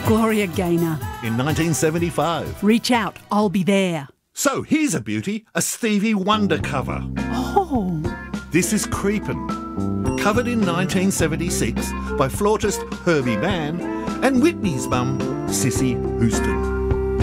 Gloria Gaynor. in 1975. Reach out, I'll be there. So here's a beauty, a Stevie Wonder cover. Oh, This is Creepin', covered in 1976 by flautist Herbie Mann and Whitney's mum, Cissy Houston.